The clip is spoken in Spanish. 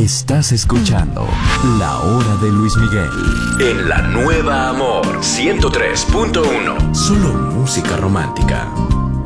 Estás escuchando La Hora de Luis Miguel en la Nueva Amor 103.1. Solo música romántica.